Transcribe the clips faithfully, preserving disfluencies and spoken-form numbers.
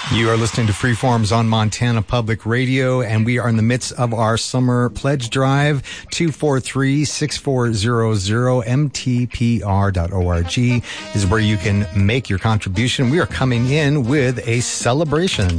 You are listening to Freeforms on Montana Public Radio, and we are in the midst of our summer pledge drive. two four three, six four zero zero M T P R dot org is where you can make your contribution. We are coming in with a celebration.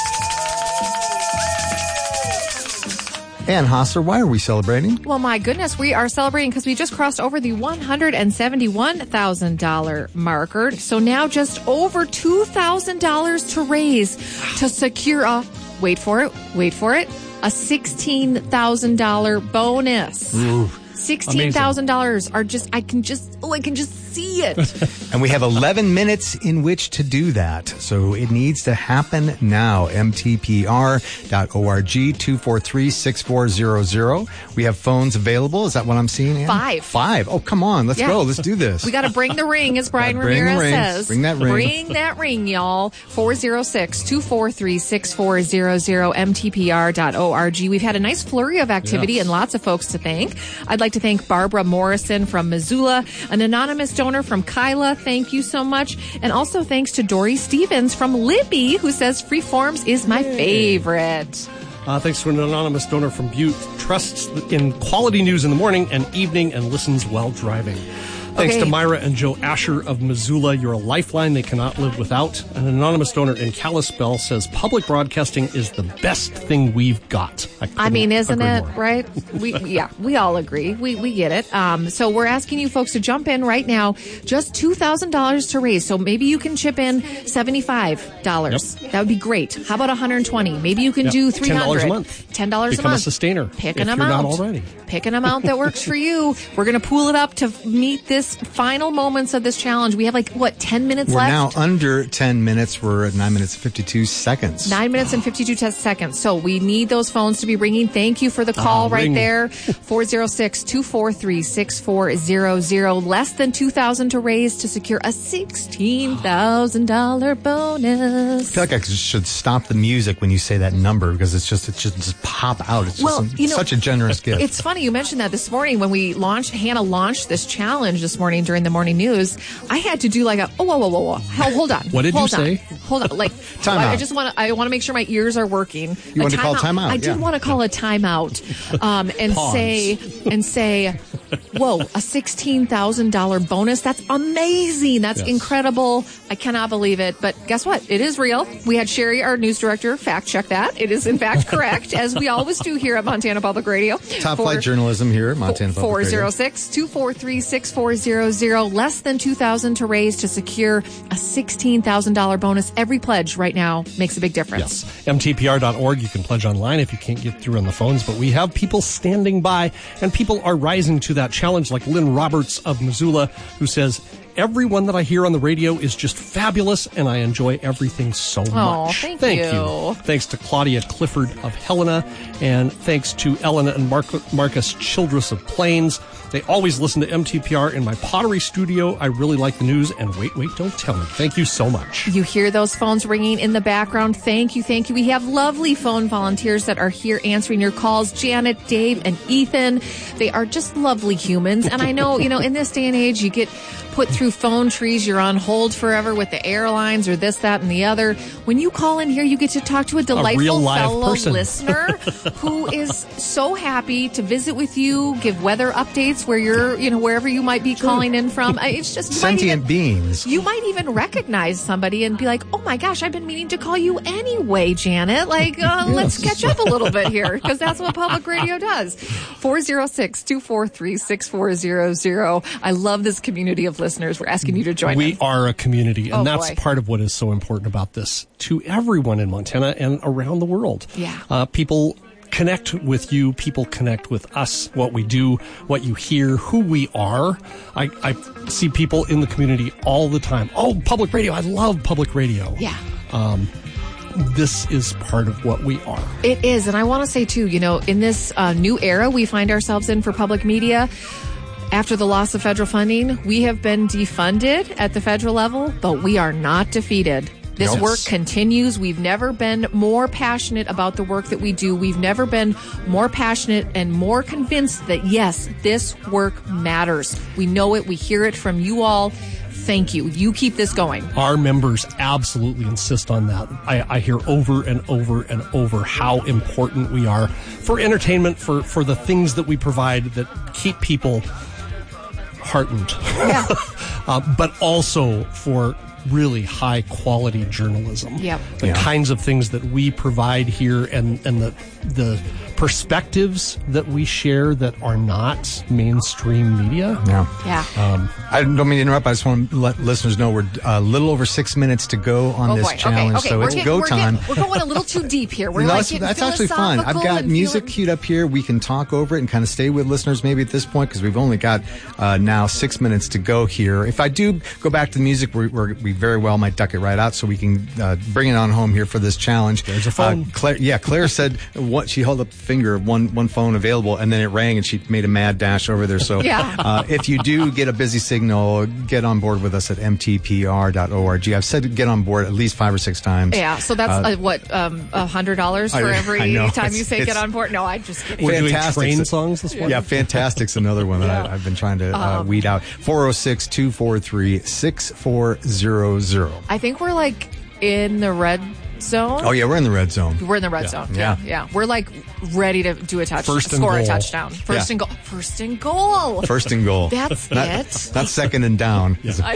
Ann Hosser, why are we celebrating? Well, my goodness, we are celebrating because we just crossed over the one hundred seventy-one thousand dollars marker. So now just over two thousand dollars to raise to secure a, wait for it, wait for it, a sixteen thousand dollars bonus. Ooh, sixteen thousand dollars are just, I can just, oh, I can just see it. And we have eleven minutes in which to do that. So it needs to happen now. M T P R dot org, two four three, six four zero zero. We have phones available. Is that what I'm seeing, Ann? Five. Five. Oh, come on. Let's Yeah. go. Let's do this. We got to bring the ring, as Brian Gotta bring the Ramirez ring. says. Bring that ring. Bring that ring, y'all. four oh six, two four three, six four zero zero, M T P R dot org. We've had a nice flurry of activity Yes. and lots of folks to thank. I'd like to thank Barbara Morrison from Missoula, an anonymous donor from Kyla. Thank you so much. And also thanks to Dory Stevens from Libby, who says Freeforms is my favorite. Uh, thanks to an anonymous donor from Butte. Trusts in quality news in the morning and evening and listens while driving. Thanks Okay. to Myra and Joe Asher of Missoula. You're a lifeline they cannot live without. An anonymous donor in Kalispell says public broadcasting is the best thing we've got. I, I mean, isn't agree it, more. right? We yeah, we all agree. We we get it. Um, so we're asking you folks to jump in right now. Just two thousand dollars to raise. So maybe you can chip in seventy-five dollars. Yep. That would be great. How about one hundred twenty dollars? Maybe you can Yep. do three hundred dollars. ten dollars a month. ten dollars a Become a month. sustainer Pick if an you're amount. not already. Pick an amount that works for you. We're going to pool it up to meet this final moments of this challenge. We have like, what, ten minutes We're left? now under ten minutes. We're at nine minutes and fifty-two seconds. Nine minutes and fifty-two test seconds. So we need those phones to be ringing. Thank you for the call Ah, right ring. there. four oh six, two four three, six four zero zero. Less than two thousand dollars to raise to secure a sixteen thousand dollars bonus. I feel like I should stop the music when you say that number because it's just, it should just pop out. It's just Well, some- you know, such a generous gift. It's funny you mentioned that this morning when we launched, Hannah launched this challenge this morning during the morning news. I had to do like a, oh, whoa, whoa, whoa, whoa. Hell, hold on. What did you hold on. say? Hold on. Like, Time I, I out. just want to, I want to make sure my ears are working. You A wanted to call timeout, I did yeah. want to call a timeout, um, and Pause. say, and say, whoa, a sixteen thousand dollars bonus. That's amazing. That's Yes. incredible. I cannot believe it. But guess what? It is real. We had Sherry, our news director, fact check that. It is in fact correct, as we always do here at Montana Public Radio. Top For- flight journalism here at Montana Public four Radio. oh six, two four three, six four zero zero. Less than two thousand dollars to raise to secure a sixteen thousand dollars bonus. Every pledge right now makes a big difference. Yes. M T P R dot org. You can pledge online if you can't get through on the phones, but we have people standing by and people are rising to that challenge, like Lynn Roberts of Missoula, who says, everyone that I hear on the radio is just fabulous and I enjoy everything so much. thank Thank you. you. Thanks to Claudia Clifford of Helena, and thanks to Ellen and Mark- Marcus Childress of Plains. They always listen to M T P R in my pottery studio. I really like the news, and wait, wait, don't tell me. Thank you so much. You hear those phones ringing in the background. Thank you, thank you. We have lovely phone volunteers that are here answering your calls. Janet, Dave, and Ethan. They are just lovely humans. And I know, you know, in this day and age, you get put through phone trees. You're on hold forever with the airlines or this, that, and the other. When you call in here, you get to talk to a delightful real live fellow person. listener who is so happy to visit with you, give weather updates where you're, you know, wherever you might be calling in from. I- It's just you might Sentient even- beings. You might even recognize somebody and be like, oh my gosh, I've been meaning to call you anyway, Janet. Like, uh, let's catch up a little bit here, because that's what public radio does. four oh six, two four three, six four zero zero. I love this community of listeners. We're asking you to join We in. are a community, and Oh, that's boy. part of what is so important about this to everyone in Montana and around the world. Yeah. Uh, people connect with you. People connect with us, what we do, what you hear, who we are. I, I see people in the community all the time. Oh, public radio. I love public radio. Yeah. This is part of what we are. It is. And I want to say, too, you know, in this uh, new era we find ourselves in for public media, after the loss of federal funding, we have been defunded at the federal level, but we are not defeated. This Nope. work continues. We've never been more passionate about the work that we do. We've never been more passionate and more convinced that, yes, this work matters. We know it. We hear it from you all. thank you. You keep this going. Our members absolutely insist on that. I, I hear over and over and over how important we are for entertainment, for, for the things that we provide that keep people heartened. Yeah. uh, but also for really high quality journalism. Yep. The Yeah. kinds of things that we provide here and, and the the perspectives that we share that are not mainstream media. Yeah. Yeah. Um, I don't mean to interrupt. I just want to let listeners know we're a little over six minutes to go on Oh this boy. challenge, okay. Okay. so we're it's getting, go we're time. Getting, we're going a little too deep here. We're No, like that's, getting that's actually fun. I've philosophical got and music feeling- queued up here. We can talk over it and kind of stay with listeners maybe at this point because we've only got uh, now six minutes to go here. If I do go back to the music, we're, we're, we very well might duck it right out so we can uh, bring it on home here for this challenge. There's a phone. Uh, Claire, yeah, Claire said what she held up the finger of one one phone available, and then it rang, and she made a mad dash over there. So Yeah. uh, if you do get a busy signal, get on board with us at m t p r dot org. I've said get on board at least five or six times. Yeah, so that's Uh, uh, what um, a hundred dollars for I- every I know. time you It's- say get it's- on board. No, I'm just kidding. We're doing Fantastic's train a- songs this morning. Yeah, Fantastic's another one that Yeah. I, I've been trying to uh, weed out. four oh six, two four three, six four zero zero. I think we're like in the red zone. Oh, yeah, we're in the red zone. We're in the red zone. Yeah. Yeah, yeah. We're like ready to do a touch, First and score a goal. touchdown. First Yeah. and goal. First and goal. First and goal. That's not, it. Not second and down. I,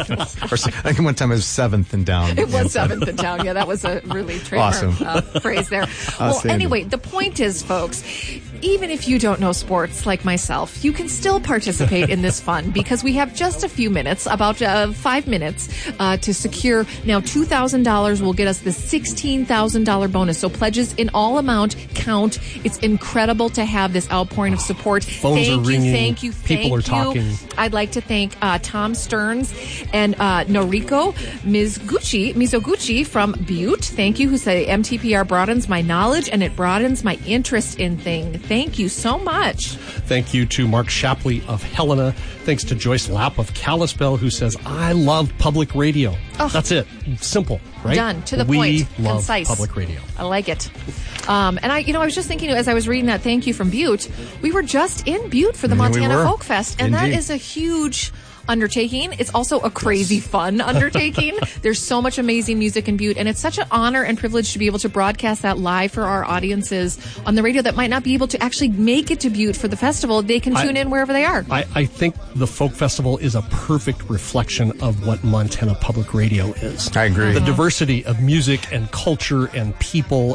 Or se- I think one time it was seventh and down. it was seventh in town. Yeah, that was a really trademark Awesome. uh, phrase there. Well, Outstanding. anyway, the point is, folks, even if you don't know sports like myself, you can still participate in this fun because we have just a few minutes, about uh, five minutes, uh, to secure. Now, two thousand dollars will get us the sixteen thousand dollars bonus. So pledges in all amount count. It's incredible to have this outpouring of support. Phones thank are you, ringing. thank you, thank People are you. talking. I'd like to thank uh, Tom Stearns and uh, Noriko Mizuguchi, Mizoguchi from Butte. Thank you, who said M T P R broadens my knowledge and it broadens my interest in things. Thank you so much. Thank you to Mark Shapley of Helena. Thanks to Joyce Lapp of Kalispell, who says, I love public radio. Oh. That's it. Simple, right? Done. To the we point. love Concise. public radio. I like it. Um, and I, you know, I was just thinking as I was reading that thank you from Butte, we were just in Butte for the Yeah, we Montana were. Folk Fest, and that Indeed. is a huge undertaking. It's also a crazy fun undertaking. There's so much amazing music in Butte, and it's such an honor and privilege to be able to broadcast that live for our audiences on the radio that might not be able to actually make it to Butte for the festival. They can I- tune in wherever they are. I, I think the Folk Festival is a perfect reflection of what Montana Public Radio is. I agree. The diversity of music and culture and people,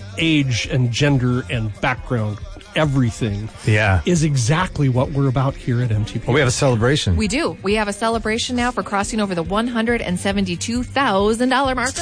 age and gender and background, everything Yeah. is exactly what we're about here at M T P. Well, we have a celebration. We do. We have a celebration now for crossing over the one hundred seventy-two thousand dollars marker.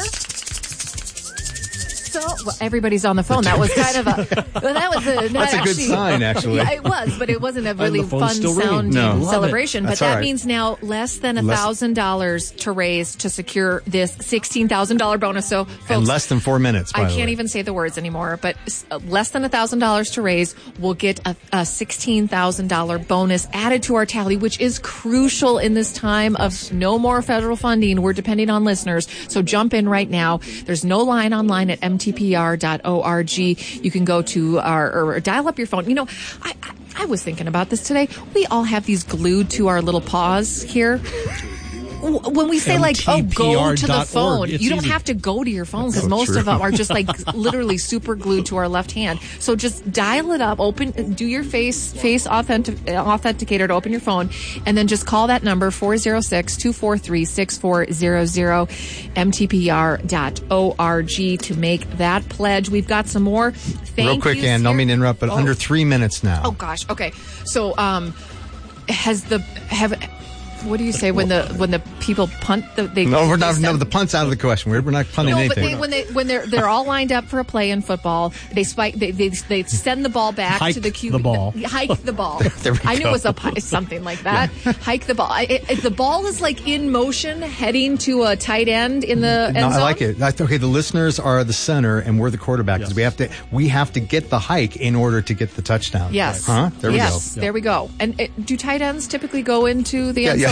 So well, everybody's on the phone. That was kind of a. Well, that was a. Not That's a good actually, sign, actually. Yeah, it was, but it wasn't a really the phone's fun still ringing. sounding No. Love it. celebration. But That's that all right. means now less than a Less- thousand dollars to raise to secure this sixteen thousand dollar bonus. So, folks, and less than four minutes, by I the can't way. even say the words anymore, but s- uh, less than a thousand dollars to raise will get a, a sixteen thousand dollar bonus added to our tally, which is crucial in this time of no more federal funding. We're depending on listeners, so jump in right now. There's no line online at m t p r dot org. You can go to our or dial up your phone. You know, I, I I was thinking about this today. We all have these glued to our little paws here. When we say like, oh, go to the phone, It's you don't easy. have to go to your phone because so most true. of them are just like literally super glued to our left hand. So just dial it up, open, do your face face authentic, authenticator to open your phone, and then just call that number four oh six, two four three, six four zero zero, m t p r dot org to make that pledge. We've got some more. Thank Real quick, yous Ann, don't here. mean to interrupt, but Oh. under three minutes now. Oh gosh. Okay. So, um, has the have what do you say when the when the people punt the they No, we're they not. No, send- the punt's out of the question. We're, we're not punting no, but anything. they, when they when they're they're all lined up for a play in football, they spike they they, they send the ball back Hike to the Q B. the ball. Hike the ball. There we I knew go. it was a pi- something like that. Hike the ball. I, it, the ball is like in motion, heading to a tight end in the end No, I zone. like it. I- Okay, the listeners are the center, and we're the quarterback because Yes. we have to we have to get the hike in order to get the touchdown. Yes. Huh? There we yes, go. there we go. And uh, do tight ends typically go into the Yeah, end yeah.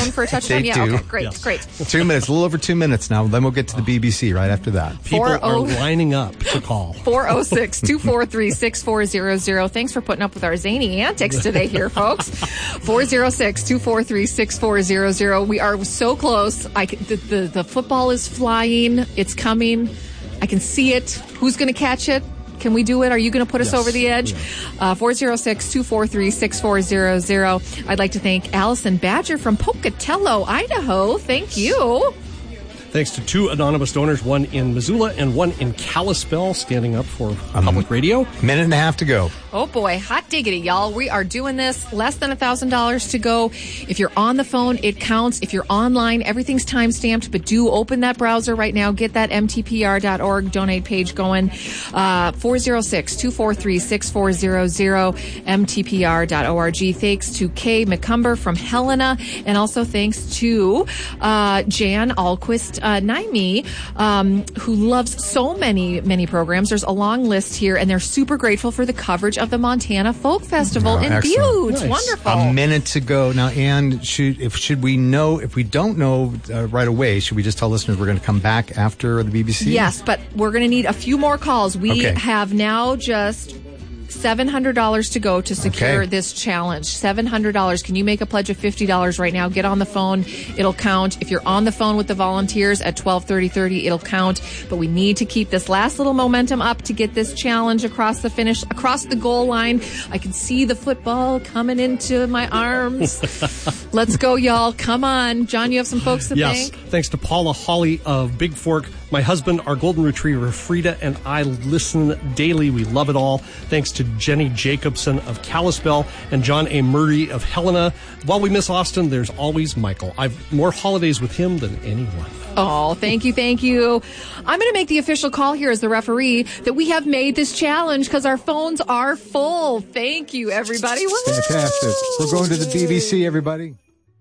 zone for a touchdown? They yeah, do. okay, great, Yes. great. Two minutes, a little over two minutes now. Then we'll get to the B B C right after that. People four are oh lining up to call. four oh six, two four three, six four zero zero. Thanks for putting up with our zany antics today here, folks. four oh six, two four three, six four zero zero. We are so close. I can, the, the, the football is flying. It's coming. I can see it. Who's going to catch it? Can we do it? Are you going to put us Yes. over the edge? Uh, four oh six, two four three, six four zero zero. I'd like to thank Allison Badger from Pocatello, Idaho. Thank you. Thanks to two anonymous donors, one in Missoula and one in Kalispell, standing up for public radio. Minute and a half to go. Oh boy, hot diggity, y'all. We are doing this. Less than one thousand dollars to go. If you're on the phone, it counts. If you're online, everything's time-stamped, but do open that browser right now. Get that M T P R dot org donate page going. Uh, four oh six, two four three, six four zero zero, M T P R dot org. Thanks to Kay McCumber from Helena, and also thanks to uh, Jan Alquist uh, Naimi, um, who loves so many, many programs. There's a long list here, and they're super grateful for the coverage of the Montana Folk Festival Oh, in excellent. Butte. Nice. Wonderful. A minute to go now. And should if should we know if we don't know uh, right away? Should we just tell listeners we're going to come back after the B B C? Yes, but we're going to need a few more calls. We Okay. have now just seven hundred dollars to go to secure Okay. this challenge. seven hundred dollars. Can you make a pledge of fifty dollars right now? Get on the phone. It'll count. If you're on the phone with the volunteers at twelve thirty thirty, it'll count. But we need to keep this last little momentum up to get this challenge across the finish, across the goal line. I can see the football coming into my arms. Let's go, y'all. Come on. John, you have some folks to Yes, thank? thanks to Paula Hawley of Big Fork. My husband, our golden retriever, Frida, and I listen daily. We love it all. Thanks to Jenny Jacobson of Kalispell and John A. Murray of Helena. While we miss Austin, there's always Michael. I've more holidays with him than anyone. Oh, thank you, thank you. I'm going to make the official call here as the referee that we have made this challenge because our phones are full. Thank you, everybody. Woo! Fantastic. We're going to the B B C, everybody.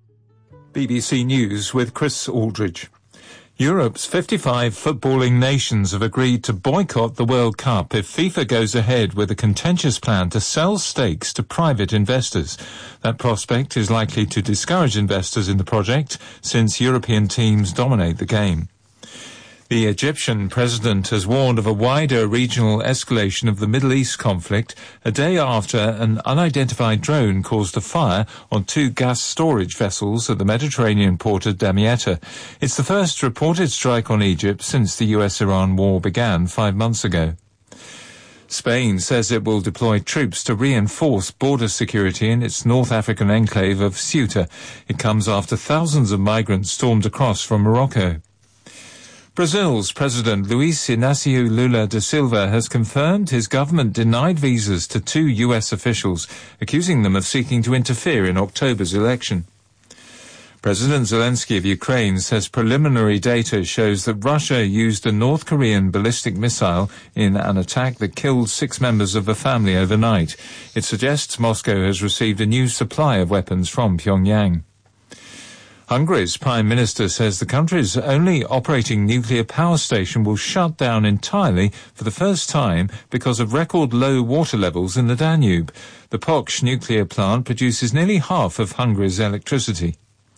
B B C News with Chris Aldridge. Europe's fifty-five footballing nations have agreed to boycott the World Cup if FIFA goes ahead with a contentious plan to sell stakes to private investors. That prospect is likely to discourage investors in the project since European teams dominate the game. The Egyptian president has warned of a wider regional escalation of the Middle East conflict a day after an unidentified drone caused a fire on two gas storage vessels at the Mediterranean port of Damietta. It's the first reported strike on Egypt since the U S Iran war began five months ago. Spain says it will deploy troops to reinforce border security in its North African enclave of Ceuta. It comes after thousands of migrants stormed across from Morocco. Brazil's President Luiz Inácio Lula da Silva has confirmed his government denied visas to two U S officials, accusing them of seeking to interfere in October's election. President Zelensky of Ukraine says preliminary data shows that Russia used a North Korean ballistic missile in an attack that killed six members of a family overnight. It suggests Moscow has received a new supply of weapons from Pyongyang. Hungary's Prime Minister says the country's only operating nuclear power station will shut down entirely for the first time because of record low water levels in the Danube. The Poksh nuclear plant produces nearly half of Hungary's electricity.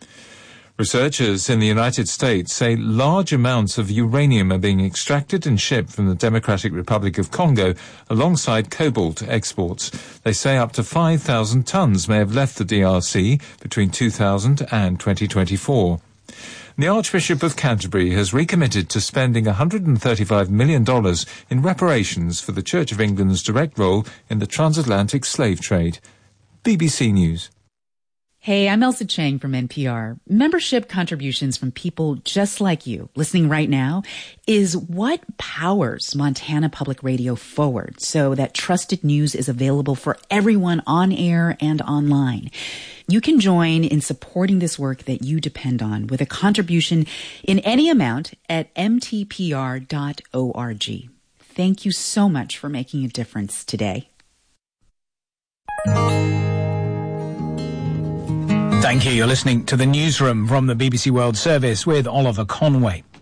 Researchers in the United States say large amounts of uranium are being extracted and shipped from the Democratic Republic of Congo alongside cobalt exports. They say up to five thousand tons may have left the D R C between two thousand and twenty twenty-four. The Archbishop of Canterbury has recommitted to spending one hundred thirty-five million dollars in reparations for the Church of England's direct role in the transatlantic slave trade. B B C News. Hey, I'm Elsa Chang from N P R. Membership contributions from people just like you, listening right now, is what powers Montana Public Radio forward so that trusted news is available for everyone on air and online. You can join in supporting this work that you depend on with a contribution in any amount at M T P R dot org. Thank you so much for making a difference today. Thank you. You're listening to the newsroom from the B B C World Service with Oliver Conway.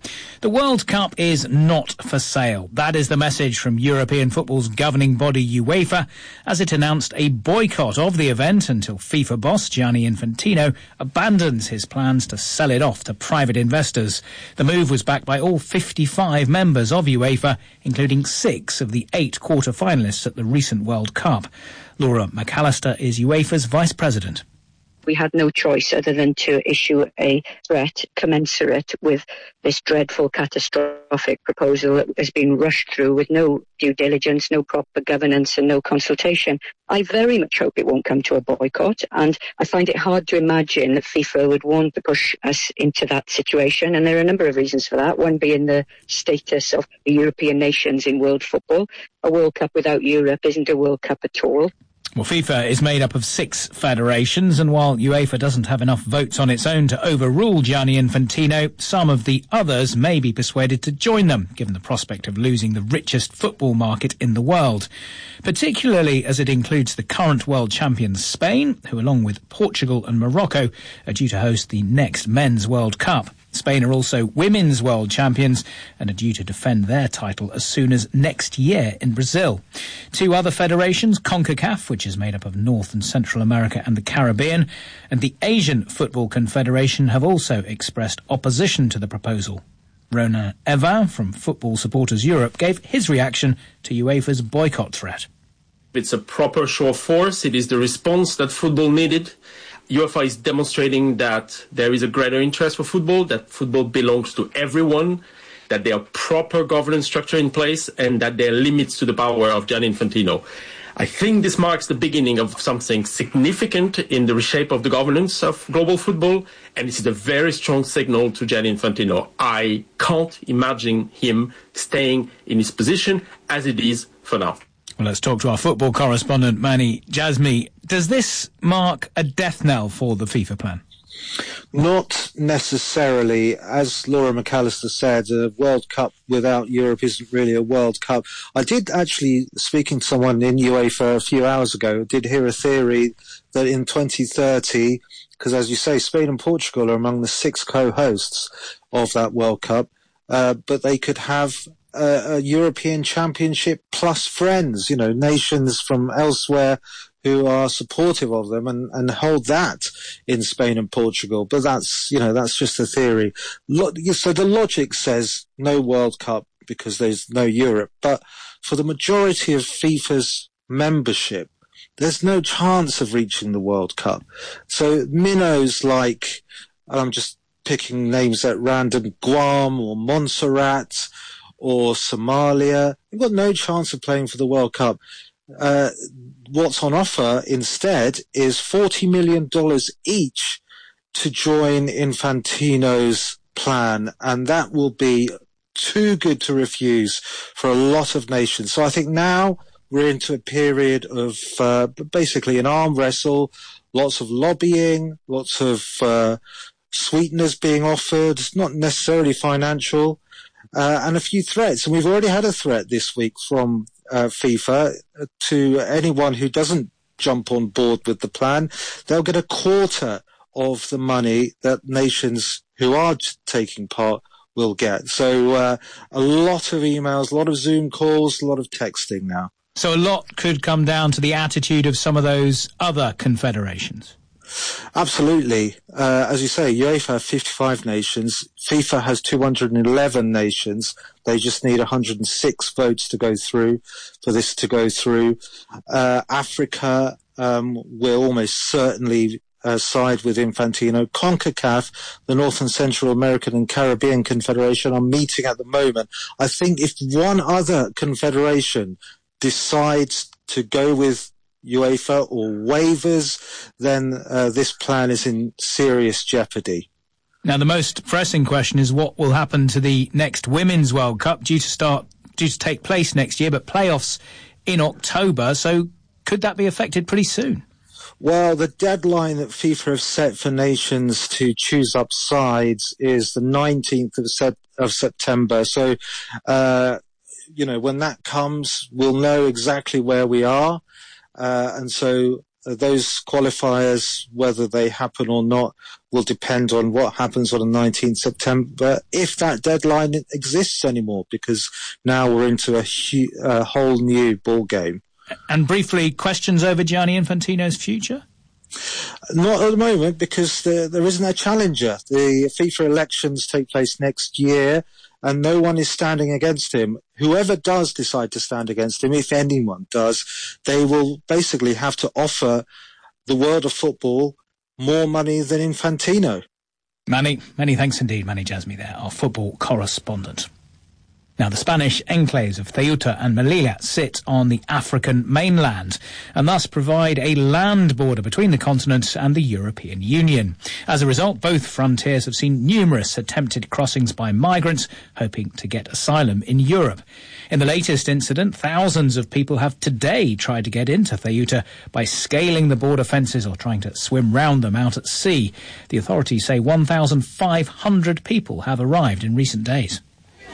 The World Cup is not for sale. That is the message from European football's governing body UEFA as it announced a boycott of the event until FIFA boss Gianni Infantino abandons his plans to sell it off to private investors. The move was backed by all fifty-five members of UEFA, including six of the eight quarter-finalists at the recent World Cup. Laura McAllister is UEFA's vice president. We had no choice other than to issue a threat commensurate with this dreadful, catastrophic proposal that has been rushed through with no due diligence, no proper governance and no consultation. I very much hope it won't come to a boycott, and I find it hard to imagine that FIFA would want to push us into that situation, and there are a number of reasons for that, one being the status of the European nations in world football. A World Cup without Europe isn't a World Cup at all. Well, FIFA is made up of six federations, and while UEFA doesn't have enough votes on its own to overrule Gianni Infantino, some of the others may be persuaded to join them, given the prospect of losing the richest football market in the world, particularly as it includes the current world champions Spain, who along with Portugal and Morocco are due to host the next Men's World Cup. Spain are also women's world champions and are due to defend their title as soon as next year in Brazil. Two other federations, CONCACAF, which is made up of North and Central America and the Caribbean, and the Asian Football Confederation have also expressed opposition to the proposal. Ronan Evin from Football Supporters Europe gave his reaction to UEFA's boycott threat. It's a proper show of force. It is the response that football needed. UEFA is demonstrating that there is a greater interest for football, that football belongs to everyone, that there are proper governance structure in place, and that there are limits to the power of Gianni Infantino. I think this marks the beginning of something significant in the reshape of the governance of global football, and this is a very strong signal to Gianni Infantino. I can't imagine him staying in his position as it is for now. Well, let's talk to our football correspondent, Manny Jasmi. Does this mark a death knell for the FIFA plan? Not necessarily. As Laura McAllister said, a World Cup without Europe isn't really a World Cup. I did actually, speaking to someone in UEFA a few hours ago, did hear a theory that in twenty thirty, because as you say, Spain and Portugal are among the six co-hosts of that World Cup, uh, but they could have a, a European Championship plus friends, you know, nations from elsewhere who are supportive of them and, and hold that in Spain and Portugal. But that's, you know, that's just a theory. Lo- so the logic says no World Cup because there's no Europe. But for the majority of FIFA's membership, there's no chance of reaching the World Cup. So minnows like, I'm just picking names at random, Guam or Montserrat or Somalia, they've got no chance of playing for the World Cup. Uh, what's on offer instead is forty million dollars each to join Infantino's plan, and that will be too good to refuse for a lot of nations. So I think now we're into a period of uh, basically an arm wrestle, lots of lobbying, lots of uh, sweeteners being offered, not necessarily financial, uh, and a few threats. And we've already had a threat this week from uh, FIFA to anyone who doesn't jump on board with the plan. They'll get a quarter of the money that nations who are taking part will get. So uh, a lot of emails, a lot of Zoom calls, a lot of texting now. So a lot could come down to the attitude of some of those other confederations. Absolutely. Uh, as you say, UEFA has fifty-five nations. FIFA has two hundred eleven nations. They just need one hundred six votes to go through, for this to go through. Uh, Africa um, will almost certainly uh, side with Infantino. CONCACAF, the North and Central American and Caribbean Confederation, are meeting at the moment. I think if one other confederation decides to go with UEFA or waivers, then uh, this plan is in serious jeopardy. Now, the most pressing question is what will happen to the next Women's World Cup, due to start, due to take place next year, but playoffs in October. So could that be affected pretty soon? Well, the deadline that FIFA have set for nations to choose up sides is the nineteenth of, sep- of September. So, uh, you know, when that comes, we'll know exactly where we are. Uh, and so uh, those qualifiers, whether they happen or not, will depend on what happens on the nineteenth of September, if that deadline exists anymore, because now we're into a hu- uh, whole new ball game. And briefly, questions over Gianni Infantino's future? Not at the moment, because there, there isn't a challenger. The FIFA elections take place next year, and no one is standing against him. Whoever does decide to stand against him, if anyone does, they will basically have to offer the world of football more money than Infantino. Manny, many thanks indeed, Manny Jasmi there, our football correspondent. Now, the Spanish enclaves of Ceuta and Melilla sit on the African mainland and thus provide a land border between the continent and the European Union. As a result, both frontiers have seen numerous attempted crossings by migrants hoping to get asylum in Europe. In the latest incident, thousands of people have today tried to get into Ceuta by scaling the border fences or trying to swim round them out at sea. The authorities say one thousand five hundred people have arrived in recent days.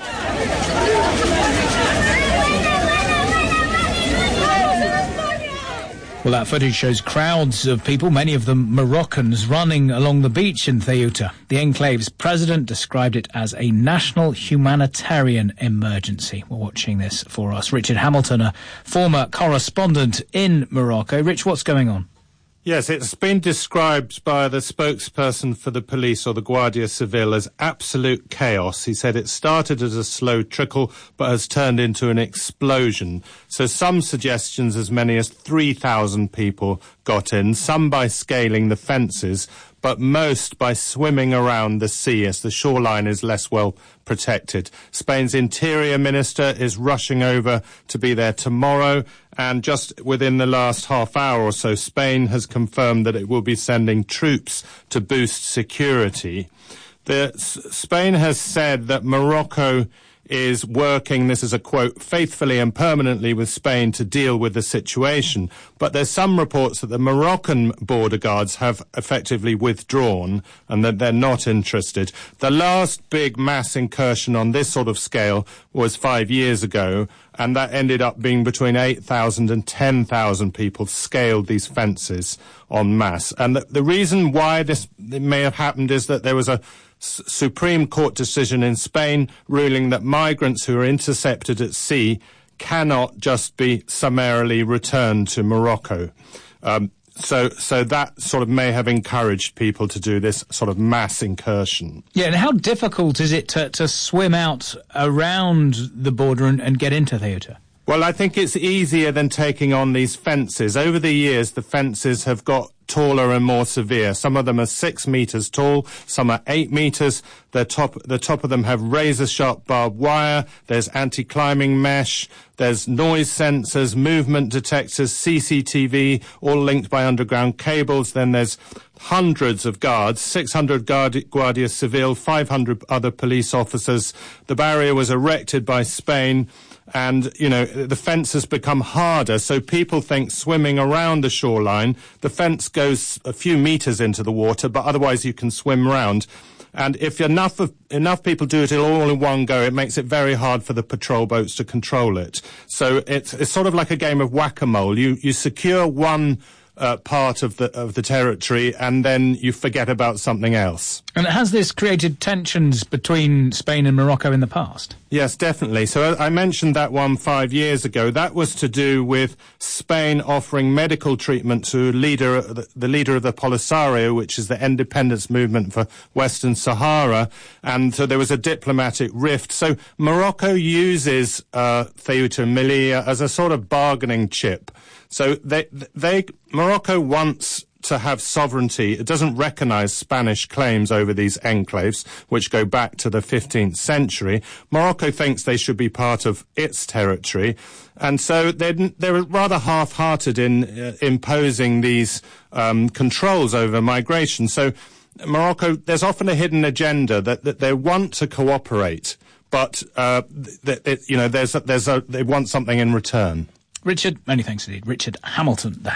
Well, that footage shows crowds of people, many of them Moroccans, running along the beach in Ceuta. The enclave's president described it as a national humanitarian emergency. We're watching this for us. Richard Hamilton, a former correspondent in Morocco. Rich, what's going on? Yes, it's been described by the spokesperson for the police, or the Guardia Civil, as absolute chaos. He said it started as a slow trickle, but has turned into an explosion. So some suggestions as many as three thousand people got in, some by scaling the fences, but most by swimming around the sea as the shoreline is less well protected. Spain's interior minister is rushing over to be there tomorrow, and just within the last half hour or so, Spain has confirmed that it will be sending troops to boost security. The, S- Spain has said that Morocco is working, this is a quote, faithfully and permanently with Spain to deal with the situation. But there's some reports that the Moroccan border guards have effectively withdrawn and that they're not interested. The last big mass incursion on this sort of scale was five years ago, and that ended up being between eight thousand and ten thousand people scaled these fences en masse. And the, the reason why this may have happened is that there was a S- Supreme Court decision in Spain ruling that migrants who are intercepted at sea cannot just be summarily returned to Morocco. Um, so, so that sort of may have encouraged people to do this sort of mass incursion. Yeah, and how difficult is it to, to swim out around the border and, and get into Ceuta? Well, I think it's easier than taking on these fences. Over the years, the fences have got taller and more severe. Some of them are six metres tall, some are eight metres. The top, the top of them have razor-sharp barbed wire. There's anti-climbing mesh. There's noise sensors, movement detectors, C C T V, all linked by underground cables. Then there's hundreds of guards, six hundred Guardi- Guardia Civil, five hundred other police officers. The barrier was erected by Spain. And, you know, the fence has become harder, so people think swimming around the shoreline, the fence goes a few metres into the water, but otherwise you can swim around. And if enough of, enough people do it all in one go, it makes it very hard for the patrol boats to control it. So it's, it's sort of like a game of whack-a-mole. You, you secure one Uh, part of the of the territory, and then you forget about something else. And has this created tensions between Spain and Morocco in the past? Yes, definitely. So I mentioned that one five years ago. That was to do with Spain offering medical treatment to leader the leader of the Polisario, which is the independence movement for Western Sahara, and so there was a diplomatic rift. So Morocco uses uh, Ceuta and Melilla as a sort of bargaining chip. So they, they, Morocco wants to have sovereignty. It doesn't recognize Spanish claims over these enclaves, which go back to the fifteenth century. Morocco thinks they should be part of its territory. And so they're, they're rather half-hearted in uh, imposing these um, controls over migration. So Morocco, there's often a hidden agenda that, that they want to cooperate, but uh, th- th- you know, there's a, there's a, they want something in return. Richard, many thanks indeed. Richard Hamilton there.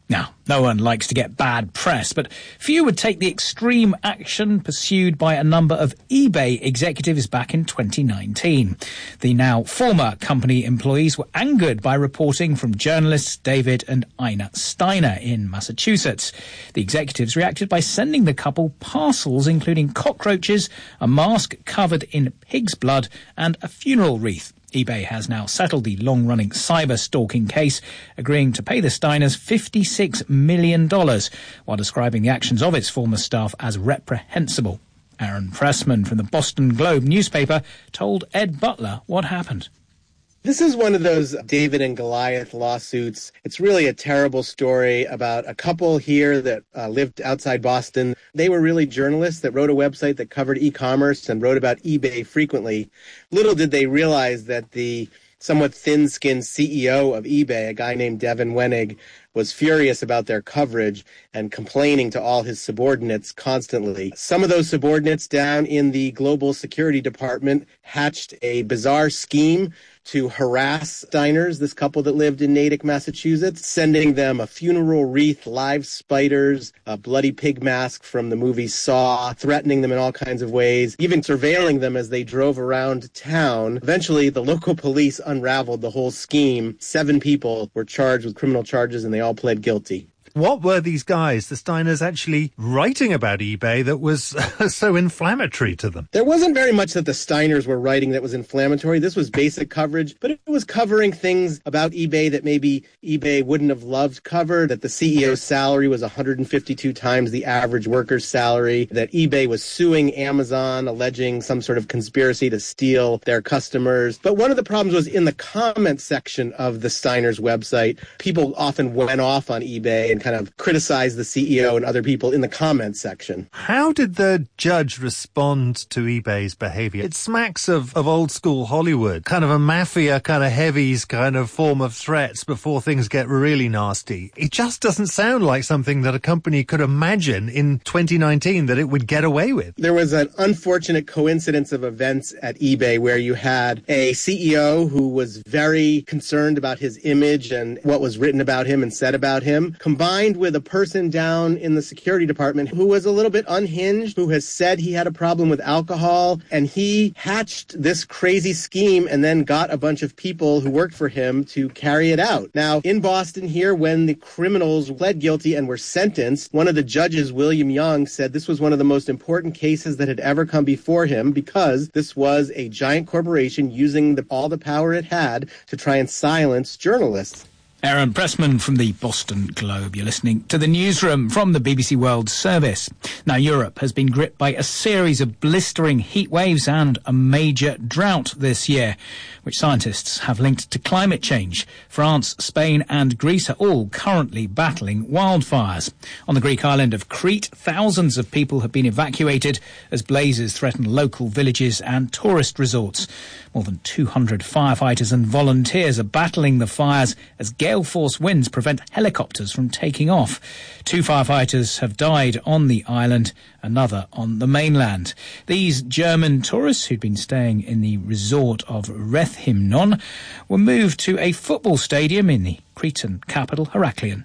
Now, no one likes to get bad press, but few would take the extreme action pursued by a number of eBay executives back in twenty nineteen. The now former company employees were angered by reporting from journalists David and Ina Steiner in Massachusetts. The executives reacted by sending the couple parcels including cockroaches, a mask covered in pig's blood, and a funeral wreath. eBay has now settled the long-running cyber-stalking case, agreeing to pay the Steiners fifty-six million dollars, while describing the actions of its former staff as reprehensible. Aaron Pressman from the Boston Globe newspaper told Ed Butler what happened. This is one of those David and Goliath lawsuits. It's really a terrible story about a couple here that uh, lived outside Boston. They were really journalists that wrote a website that covered e-commerce and wrote about eBay frequently. Little did they realize that the somewhat thin-skinned C E O of eBay, a guy named Devin Wenig, was furious about their coverage and complaining to all his subordinates constantly. Some of those subordinates down in the global security department hatched a bizarre scheme to harass Steiners, this couple that lived in Natick, Massachusetts, sending them a funeral wreath, live spiders, a bloody pig mask from the movie Saw, threatening them in all kinds of ways, even surveilling them as they drove around town. Eventually, the local police unraveled the whole scheme. Seven people were charged with criminal charges, and they all pled guilty. What were these guys, the Steiners, actually writing about eBay that was so inflammatory to them? There wasn't very much that the Steiners were writing that was inflammatory. This was basic coverage, but it was covering things about eBay that maybe eBay wouldn't have loved covered, that the C E O's salary was one hundred fifty-two times the average worker's salary, that eBay was suing Amazon, alleging some sort of conspiracy to steal their customers. But one of the problems was in the comment section of the Steiners' website, people often went off on eBay and kind of criticize the C E O and other people in the comments section. How did the judge respond to eBay's behavior? It smacks of, of old school Hollywood, kind of a mafia, kind of heavies kind of form of threats before things get really nasty. It just doesn't sound like something that a company could imagine in twenty nineteen that it would get away with. There was an unfortunate coincidence of events at eBay where you had a C E O who was very concerned about his image and what was written about him and said about him, combined with a person down in the security department who was a little bit unhinged, who has said he had a problem with alcohol, and he hatched this crazy scheme and then got a bunch of people who worked for him to carry it out. Now, in Boston here, when the criminals pled guilty and were sentenced, one of the judges, William Young, said this was one of the most important cases that had ever come before him because this was a giant corporation using the, all the power it had to try and silence journalists. Aaron Pressman from the Boston Globe. You're listening to the newsroom from the B B C World Service. Now, Europe has been gripped by a series of blistering heat waves and a major drought this year, which scientists have linked to climate change. France, Spain and Greece are all currently battling wildfires. On the Greek island of Crete, thousands of people have been evacuated as blazes threaten local villages and tourist resorts. More than two hundred firefighters and volunteers are battling the fires as gale force winds prevent helicopters from taking off. Two firefighters have died on the island, another on the mainland. These German tourists who'd been staying in the resort of Rethymnon were moved to a football stadium in the Cretan capital, Heraklion.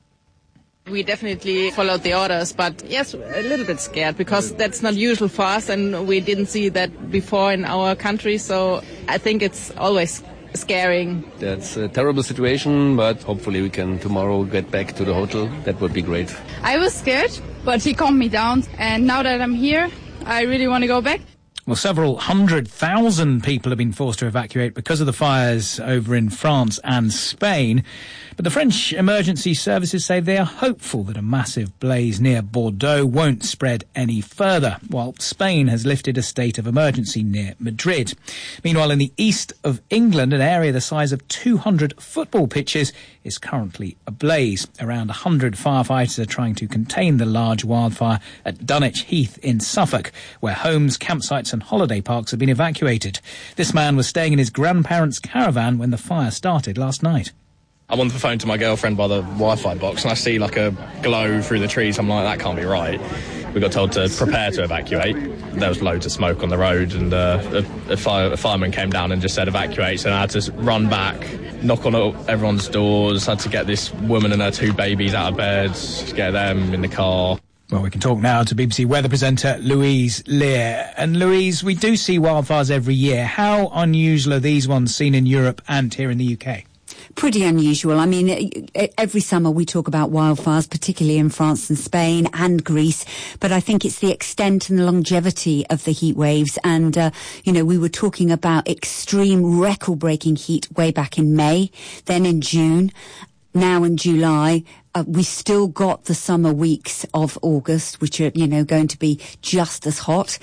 We definitely followed the orders, but yes, a little bit scared because that's not usual for us and we didn't see that before in our country, so I think it's always scaring. That's a terrible situation, but hopefully we can tomorrow get back to the hotel. That would be great. I was scared, but he calmed me down, and now that I'm here, I really want to go back. Well, several hundred thousand people have been forced to evacuate because of the fires over in France and Spain. But the French emergency services say they are hopeful that a massive blaze near Bordeaux won't spread any further, while Spain has lifted a state of emergency near Madrid. Meanwhile, in the east of England, an area the size of two hundred football pitches is currently ablaze. Around one hundred firefighters are trying to contain the large wildfire at Dunwich Heath in Suffolk, where homes, campsites and holiday parks have been evacuated. This man was staying in his grandparents' caravan when the fire started last night. I'm on the phone to my girlfriend by the Wi-Fi box and I see like a glow through the trees. I'm like, that can't be right. we got told to prepare to evacuate. There was loads of smoke on the road, and uh, a, a, fire, a fireman came down and just said evacuate, so I had to run back, knock on everyone's doors, had to get this woman and her two babies out of bed, get them in the car. Well, we can talk now to B B C weather presenter Louise Lear. And Louise, we do see wildfires every year. How unusual are these ones seen in Europe and here in the U K? Pretty unusual. I mean, every summer we talk about wildfires, particularly in France and Spain and Greece, but I think it's the extent and the longevity of the heat waves. And, uh, you know, we were talking about extreme record-breaking heat way back in May, then in June, now in July. Uh, we still got the summer weeks of August, which are, you know, going to be just as hot.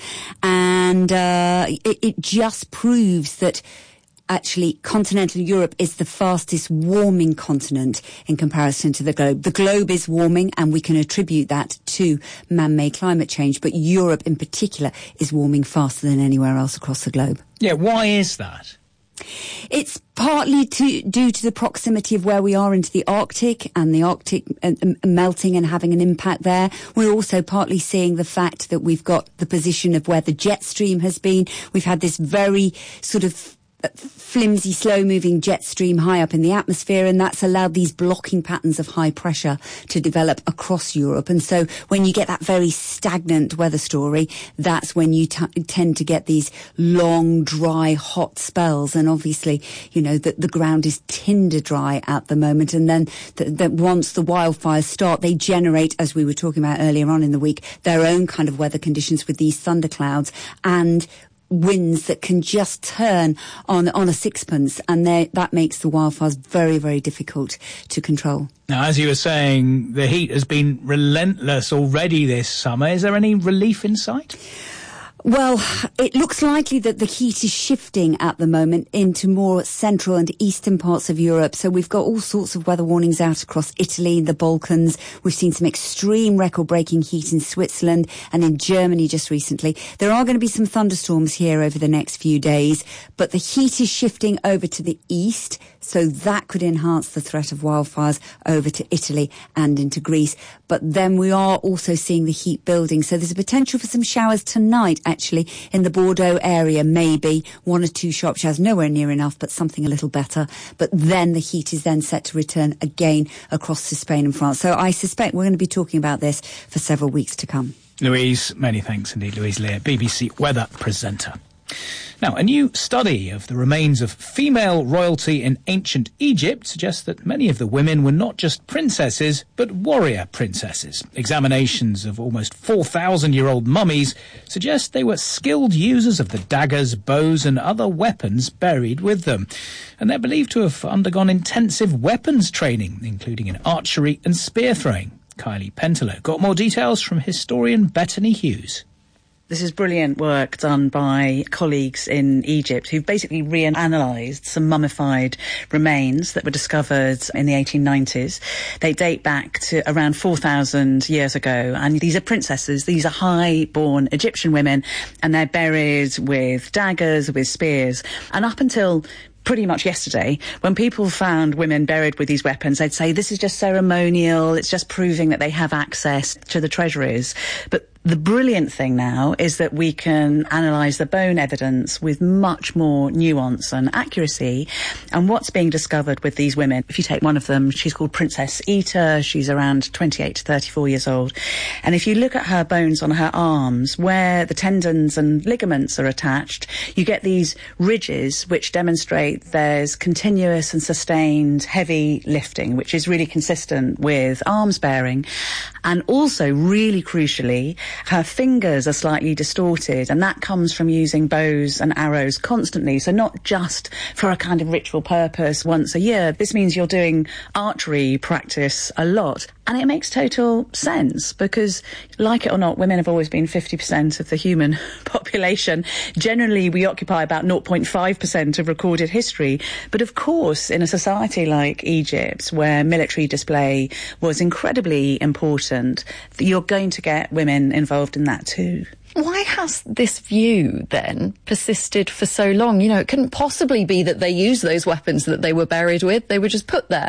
And uh, it, it just proves that actually continental Europe is the fastest warming continent in comparison to the globe. The globe is warming, and we can attribute that to man-made climate change, but Europe in particular is warming faster than anywhere else across the globe. Yeah, why is that? It's partly to, due to the proximity of where we are into the Arctic, and the Arctic uh, melting and having an impact there. We're also partly seeing the fact that we've got the position of where the jet stream has been. We've had this very sort of flimsy, slow-moving jet stream high up in the atmosphere, and that's allowed these blocking patterns of high pressure to develop across Europe. And so when you get that very stagnant weather story, that's when you t- tend to get these long, dry, hot spells. And obviously, you know, the, the ground is tinder dry at the moment. And then the, the, once the wildfires start, they generate, as we were talking about earlier on in the week, their own kind of weather conditions with these thunderclouds and winds that can just turn on on a sixpence, and that makes the wildfires very, very difficult to control. Now, as you were saying, the heat has been relentless already this summer. Is there any relief in sight? Well, it looks likely that the heat is shifting at the moment into more central and eastern parts of Europe. So we've got all sorts of weather warnings out across Italy, the Balkans. We've seen some extreme record-breaking heat in Switzerland and in Germany just recently. There are going to be some thunderstorms here over the next few days, but the heat is shifting over to the east, so that could enhance the threat of wildfires over to Italy and into Greece. But then we are also seeing the heat building. So there's a potential for some showers tonight, actually, in the Bordeaux area, maybe one or two sharp showers, nowhere near enough, but something a little better. But then the heat is then set to return again across to Spain and France. So I suspect we're going to be talking about this for several weeks to come. Louise, many thanks indeed. Louise Lear, B B C weather presenter. Now, a new study of the remains of female royalty in ancient Egypt suggests that many of the women were not just princesses, but warrior princesses. Examinations of almost four thousand year old mummies suggest they were skilled users of the daggers, bows and other weapons buried with them. And they're believed to have undergone intensive weapons training, including in archery and spear throwing. Kylie Pentelow got more details from historian Bethany Hughes. This is brilliant work done by colleagues in Egypt who've basically reanalysed some mummified remains that were discovered in the eighteen nineties. They date back to around four thousand years ago, and these are princesses, these are high-born Egyptian women, and they're buried with daggers, with spears. And up until pretty much yesterday, when people found women buried with these weapons, they'd say this is just ceremonial, it's just proving that they have access to the treasuries. But the brilliant thing now is that we can analyse the bone evidence with much more nuance and accuracy. And what's being discovered with these women, if you take one of them, she's called Princess Ita, she's around twenty-eight to thirty-four years old. And if you look at her bones on her arms, where the tendons and ligaments are attached, you get these ridges which demonstrate there's continuous and sustained heavy lifting, which is really consistent with arms bearing. And also, really crucially, her fingers are slightly distorted, and that comes from using bows and arrows constantly. So not just for a kind of ritual purpose once a year. This means you're doing archery practice a lot. And it makes total sense because, like it or not, women have always been fifty percent of the human population. Generally, we occupy about zero point five percent of recorded history. But of course, in a society like Egypt, where military display was incredibly important, you're going to get women involved in that too. Why has this view then persisted for so long? You know, it couldn't possibly be that they used those weapons that they were buried with. They were just put there.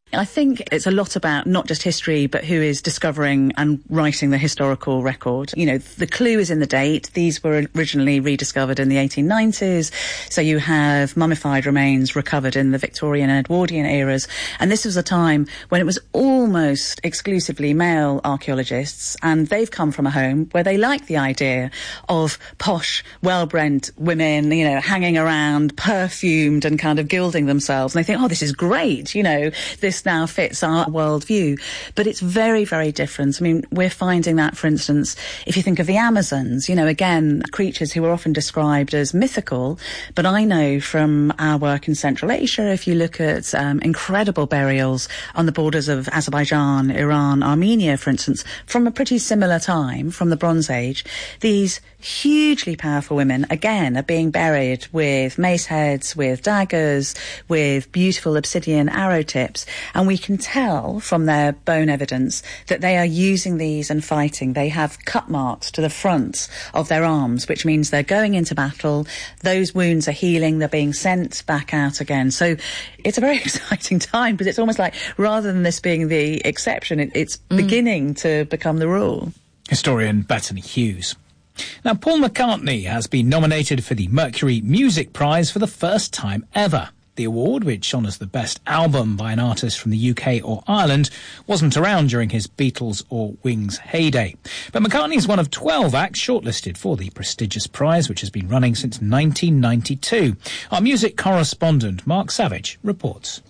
I think it's a lot about not just history, but who is discovering and writing the historical record. You know, the clue is in the date. These were originally rediscovered in the eighteen nineties. So you have mummified remains recovered in the Victorian and Edwardian eras. And this was a time when it was almost exclusively male archaeologists. And they've come from a home where they like the idea of posh, well-bred women, you know, hanging around, perfumed and kind of gilding themselves. And they think, oh, this is great. You know, this now fits our worldview. But it's very, very different. I mean, we're finding that, for instance, if you think of the Amazons, you know, again, creatures who are often described as mythical. But I know from our work in Central Asia, if you look at um, incredible burials on the borders of Azerbaijan, Iran, Armenia, for instance, from a pretty similar time, from the Bronze Age, these hugely powerful women, again, are being buried with mace heads, with daggers, with beautiful obsidian arrow tips. And we can tell from their bone evidence that they are using these and fighting. They have cut marks to the fronts of their arms, which means they're going into battle. Those wounds are healing. They're being sent back out again. So it's a very exciting time, because it's almost like, rather than this being the exception, it, it's mm. beginning to become the rule. Historian Bethany Hughes. Now, Paul McCartney has been nominated for the Mercury Music Prize for the first time ever. The award, which honours the best album by an artist from the U K or Ireland, wasn't around during his Beatles or Wings heyday. But McCartney is one of twelve acts shortlisted for the prestigious prize, which has been running since nineteen ninety-two. Our music correspondent, Mark Savage, reports.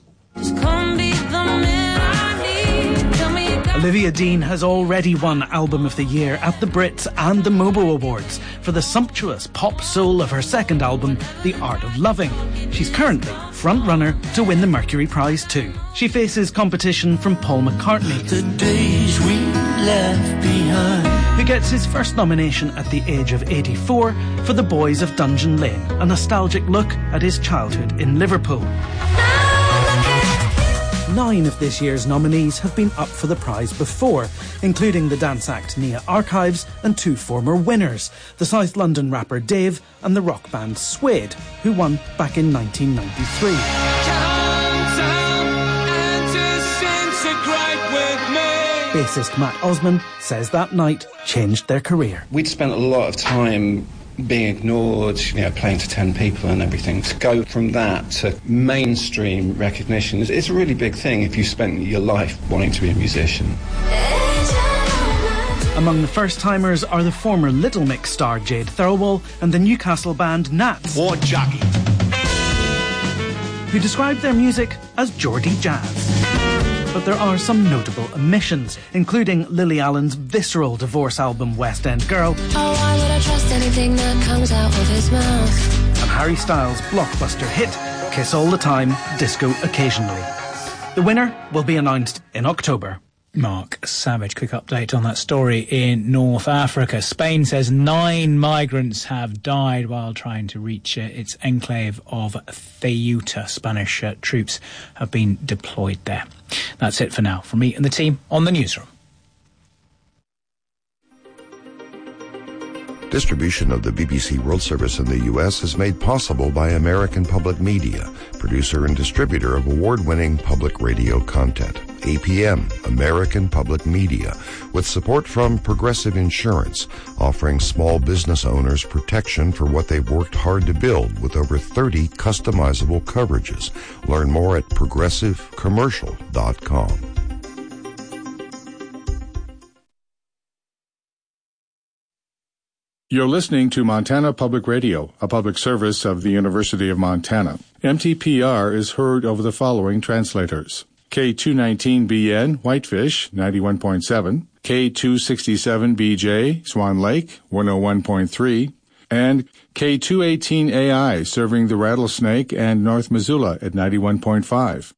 Olivia Dean has already won Album of the Year at the Brits and the Mobo Awards for the sumptuous pop soul of her second album, The Art of Loving. She's currently front-runner to win the Mercury Prize too. She faces competition from Paul McCartney, the days we left behind, who gets his first nomination at the age of eighty-four for The Boys of Dungeon Lane, a nostalgic look at his childhood in Liverpool. Nine of this year's nominees have been up for the prize before, including the dance act Nia Archives and two former winners, the South London rapper Dave and the rock band Suede, who won back in nineteen ninety-three. Bassist Matt Osman says that night changed their career. We'd spent a lot of time being ignored, you know, playing to ten people and everything. To go from that to mainstream recognition, it's a really big thing if you spent your life wanting to be a musician. Among the first-timers are the former Little Mix star Jade Thirlwall and the Newcastle band Nats, or Jockey, who described their music as Geordie jazz. But there are some notable omissions, including Lily Allen's visceral divorce album West End Girl, oh, why would I trust anything that comes out of his mouth, and Harry Styles' blockbuster hit Kiss All the Time, Disco Occasionally. The winner will be announced in October. Mark Savage, quick update on that story in North Africa. Spain says nine migrants have died while trying to reach uh, its enclave of Ceuta. Spanish uh, troops have been deployed there. That's it for now from me and the team on the newsroom. Distribution of the B B C World Service in the U S is made possible by American Public Media, producer and distributor of award-winning public radio content. A P M, American Public Media, with support from Progressive Insurance, offering small business owners protection for what they've worked hard to build with over thirty customizable coverages. Learn more at progressive commercial dot com. You're listening to Montana Public Radio, a public service of the University of Montana. M T P R is heard over the following translators. K two nineteen B N, Whitefish, ninety-one point seven, K two sixty-seven B J, Swan Lake, one oh one point three, and K two eighteen A I, serving the Rattlesnake and North Missoula at ninety-one point five.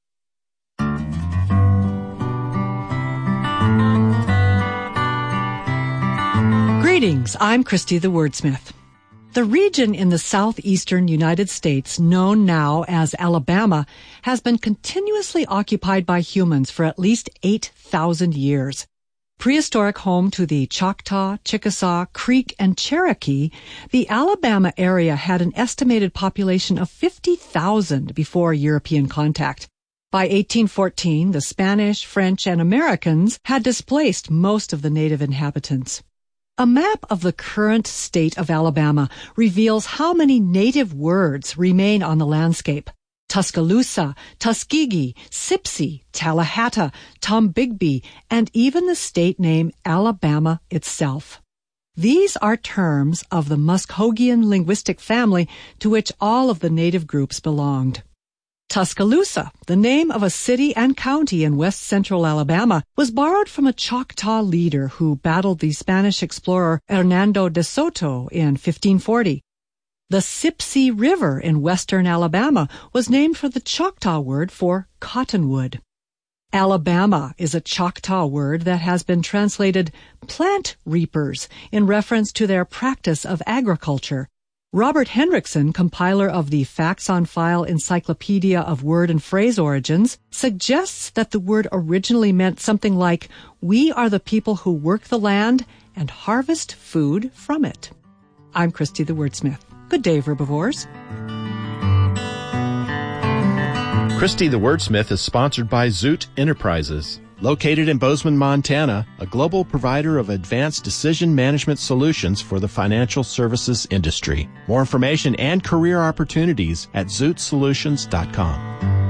Greetings, I'm Christy the Wordsmith. The region in the southeastern United States, known now as Alabama, has been continuously occupied by humans for at least eight thousand years. Prehistoric home to the Choctaw, Chickasaw, Creek, and Cherokee, the Alabama area had an estimated population of fifty thousand before European contact. By eighteen fourteen, the Spanish, French, and Americans had displaced most of the native inhabitants. A map of the current state of Alabama reveals how many native words remain on the landscape. Tuscaloosa, Tuskegee, Sipsey, Tallahatta, Tombigbee, and even the state name Alabama itself. These are terms of the Muskogean linguistic family to which all of the native groups belonged. Tuscaloosa, the name of a city and county in west-central Alabama, was borrowed from a Choctaw leader who battled the Spanish explorer Hernando de Soto in fifteen forty. The Sipsey River in western Alabama was named for the Choctaw word for cottonwood. Alabama is a Choctaw word that has been translated plant reapers in reference to their practice of agriculture. Robert Hendrickson, compiler of the Facts on File Encyclopedia of Word and Phrase Origins, suggests that the word originally meant something like, "We are the people who work the land and harvest food from it." I'm Christy the Wordsmith. Good day, Verbivores. Christy the Wordsmith is sponsored by Zoot Enterprises. Located in Bozeman, Montana, a global provider of advanced decision management solutions for the financial services industry. More information and career opportunities at zoot solutions dot com.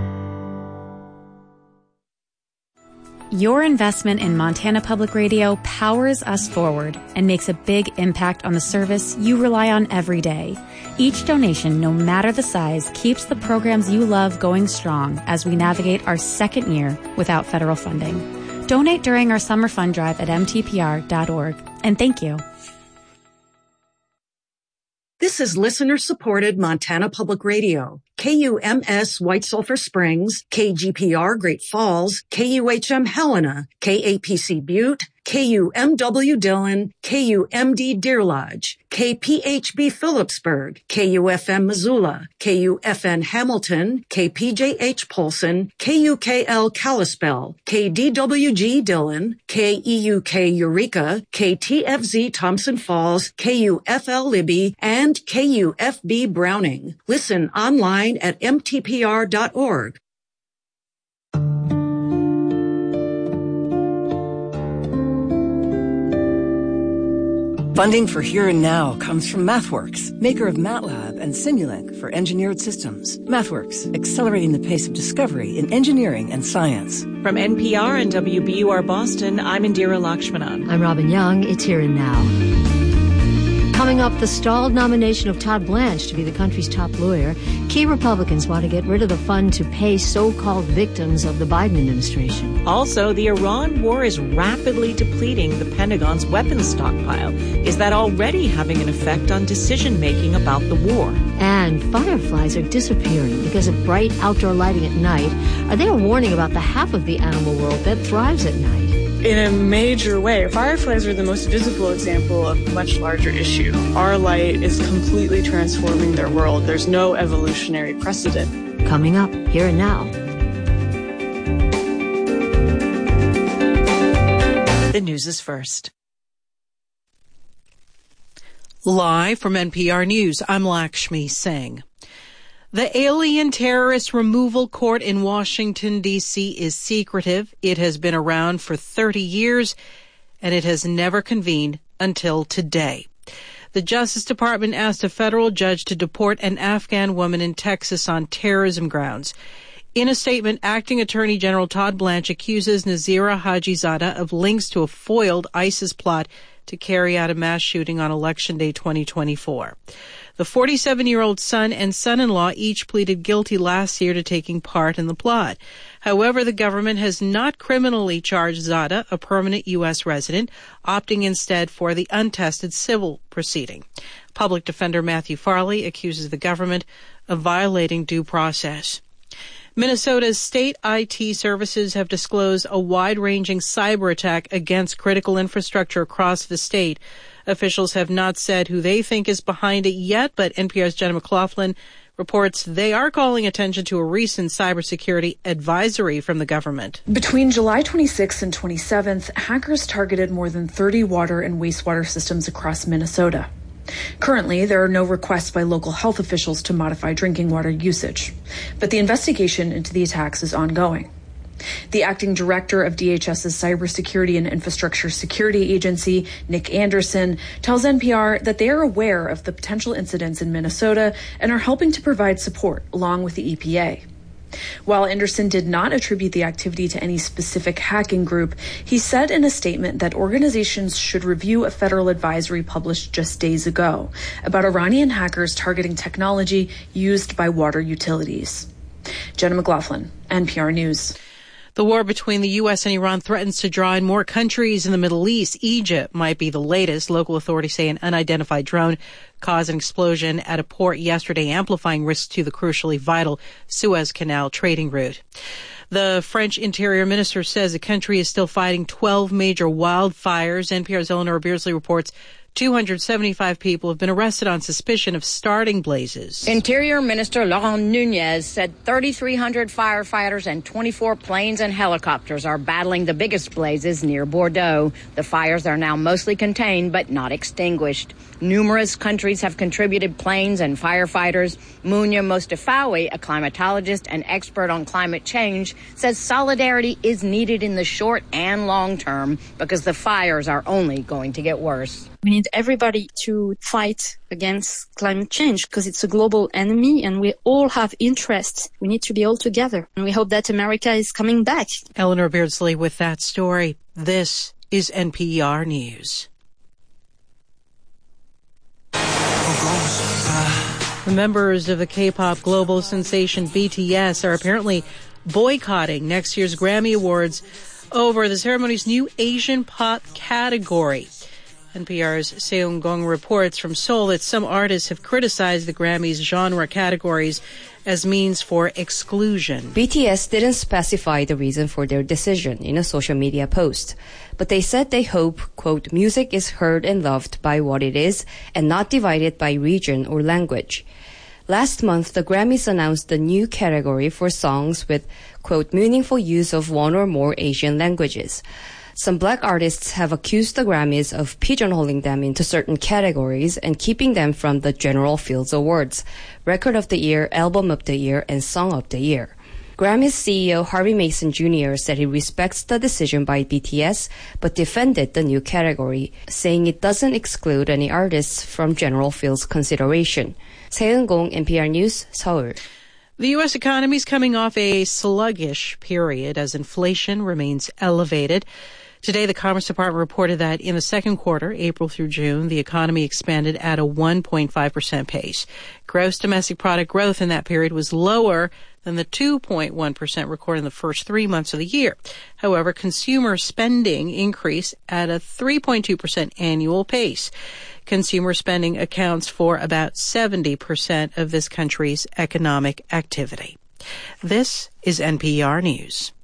Your investment in Montana Public Radio powers us forward and makes a big impact on the service you rely on every day. Each donation, no matter the size, keeps the programs you love going strong as we navigate our second year without federal funding. Donate during our summer fund drive at m t p r dot org. And thank you. This is listener-supported Montana Public Radio. K U M S White Sulphur Springs, K G P R Great Falls, K U H M Helena, K A P C Butte, K U M W Dillon, K U M D Deer Lodge, K P H B Phillipsburg, K U F M Missoula, K U F N Hamilton, K P J H Polson, K U K L Kalispell, K D W G Dillon, K E U K Eureka, K T F Z Thompson Falls, K U F L Libby, and K U F B Browning. Listen online at m t p r dot org. Funding for Here and Now comes from MathWorks, maker of MATLAB and Simulink for engineered systems. MathWorks, accelerating the pace of discovery in engineering and science. From N P R and W B U R Boston, I'm Indira Lakshmanan. I'm Robin Young. It's Here and Now. Coming up, the stalled nomination of Todd Blanche to be the country's top lawyer. Key Republicans want to get rid of the fund to pay so-called victims of the Biden administration. Also, the Iran war is rapidly depleting the Pentagon's weapons stockpile. Is that already having an effect on decision-making about the war? And fireflies are disappearing because of bright outdoor lighting at night. Are they a warning about the half of the animal world that thrives at night? In a major way, fireflies are the most visible example of a much larger issue. Our light is completely transforming their world. There's no evolutionary precedent. Coming up, Here and Now. The news is first. Live from N P R News, I'm Lakshmi Singh. The Alien Terrorist Removal Court in Washington, D C is secretive. It has been around for thirty years, and it has never convened until today. The Justice Department asked a federal judge to deport an Afghan woman in Texas on terrorism grounds. In a statement, Acting Attorney General Todd Blanche accuses Nazira Hajizadeh of links to a foiled ISIS plot to carry out a mass shooting on Election Day twenty twenty-four. The forty-seven-year-old son and son-in-law each pleaded guilty last year to taking part in the plot. However, the government has not criminally charged Zadeh, a permanent U S resident, opting instead for the untested civil proceeding. Public Defender Matthew Farley accuses the government of violating due process. Minnesota's state I T services have disclosed a wide-ranging cyber attack against critical infrastructure across the state. Officials have not said who they think is behind it yet, but N P R's Jenna McLaughlin reports they are calling attention to a recent cybersecurity advisory from the government. Between July twenty-sixth and twenty-seventh, hackers targeted more than thirty water and wastewater systems across Minnesota. Currently, there are no requests by local health officials to modify drinking water usage, but the investigation into the attacks is ongoing. The acting director of D H S's Cybersecurity and Infrastructure Security Agency, Nick Anderson, tells N P R that they are aware of the potential incidents in Minnesota and are helping to provide support along with the E P A. While Anderson did not attribute the activity to any specific hacking group, he said in a statement that organizations should review a federal advisory published just days ago about Iranian hackers targeting technology used by water utilities. Jenna McLaughlin, N P R News. The war between the U S and Iran threatens to draw in more countries in the Middle East. Egypt might be the latest. Local authorities say an unidentified drone caused an explosion at a port yesterday, amplifying risks to the crucially vital Suez Canal trading route. The French Interior Minister says the country is still fighting twelve major wildfires. N P R's Eleanor Beardsley reports two hundred seventy-five people have been arrested on suspicion of starting blazes. Interior Minister Laurent Nunez said thirty-three hundred firefighters and twenty-four planes and helicopters are battling the biggest blazes near Bordeaux. The fires are now mostly contained but not extinguished. Numerous countries have contributed planes and firefighters. Munya Mostafawi, a climatologist and expert on climate change, says solidarity is needed in the short and long term because the fires are only going to get worse. We need everybody to fight against climate change because it's a global enemy and we all have interests. We need to be all together. And we hope that America is coming back. Eleanor Beardsley with that story. This is N P R News. The members of the K-pop global sensation B T S are apparently boycotting next year's Grammy Awards over the ceremony's new Asian pop category. N P R's Seung Gong reports from Seoul that some artists have criticized the Grammys' genre categories as means for exclusion. B T S didn't specify the reason for their decision in a social media post, but they said they hope, quote, music is heard and loved by what it is and not divided by region or language. Last month, the Grammys announced the new category for songs with, quote, meaningful use of one or more Asian languages. Some black artists have accused the Grammys of pigeonholing them into certain categories and keeping them from the general Fields Awards, Record of the Year, Album of the Year, and Song of the Year. Grammys C E O Harvey Mason Junior said he respects the decision by B T S, but defended the new category, saying it doesn't exclude any artists from general Fields consideration. Seung Gong, N P R News, Seoul. The U S economy is coming off a sluggish period as inflation remains elevated. Today, the Commerce Department reported that in the second quarter, April through June, the economy expanded at a one point five percent pace. Gross domestic product growth in that period was lower than the two point one percent recorded in the first three months of the year. However, consumer spending increased at a three point two percent annual pace. Consumer spending accounts for about seventy percent of this country's economic activity. This is N P R News.